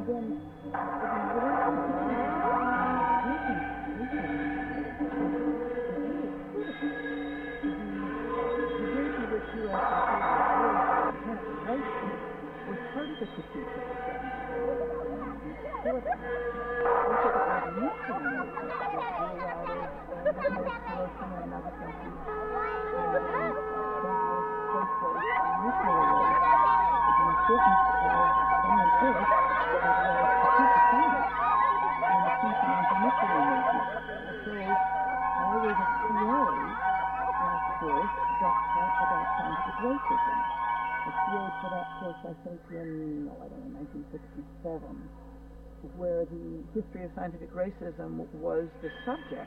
Where the history of scientific racism was the subject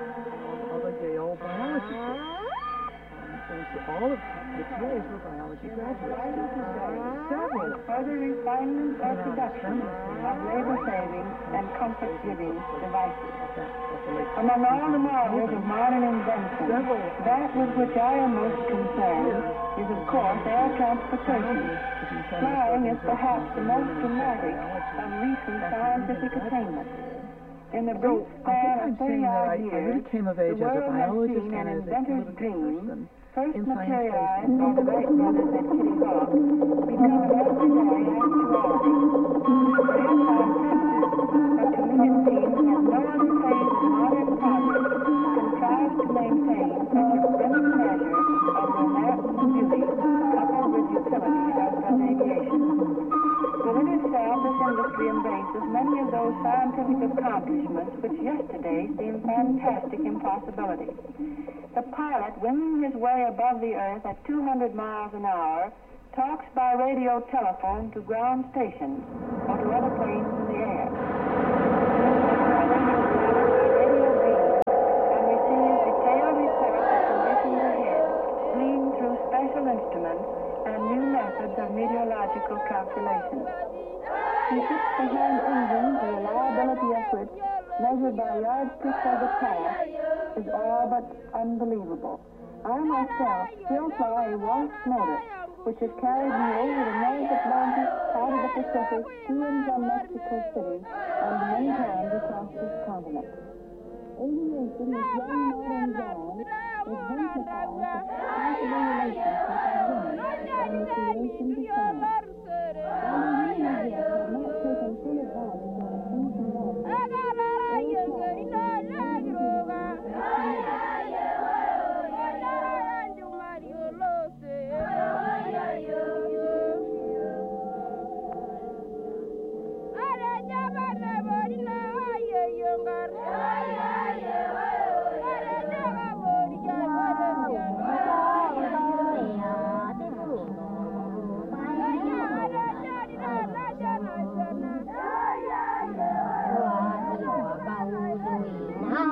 of a Yale biology course. And so all of the TAs were biology graduates. Several further refinement or production of labor-saving and comfort-giving devices. Among all the marvels of modern invention, that with which I am most concerned is, of course, air transportation. Flying is perhaps the most dramatic of recent scientific attainments. In the brief span of 30-odd years, the world has seen an inventor's dream first materialized by the Wright brothers at Kitty Hawk become an everyday actuality. Perhaps our president, but to me it seems that no other phase of modern progress contrives to maintain such a brilliant measure of romance and beauty coupled with utility as does aviation. Within itself, this industry embraces many of those scientific accomplishments which yesterday seemed fantastic impossibilities. The pilot, winging his way above the earth at 200 miles an hour, talks by radio telephone to ground stations or to other planes in the air. Radio beams and receives detailed reports of conditions ahead, gleaned through special instruments and new methods of meteorological calculation. He sits behind engines the reliability of which, measured by yardsticks of the past, is all but unbelievable. I myself still fly a Wasp motor, which has carried me over the North Atlantic, out of the Pacific, to and from Mexico City, and many times across this continent. Aviation is young modern John, exemplifies the possible relationship of women and the creation to science. While we have not taken full advantage of the Younger.